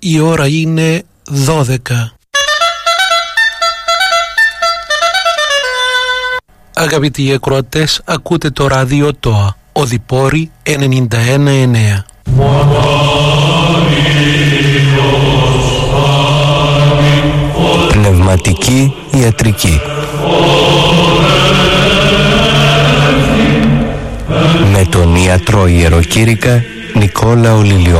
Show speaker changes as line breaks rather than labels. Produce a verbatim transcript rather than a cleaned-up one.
Η ώρα είναι δώδεκα. Αγαπητοί ακροατές, ακούτε το ράδιο ΤΟΑ, Οδυπόρη ενενήντα ένα εννέα.
Πνευματική ιατρική με τον ιατρό ιεροκήρυκα Νικόλα Ολιλιό.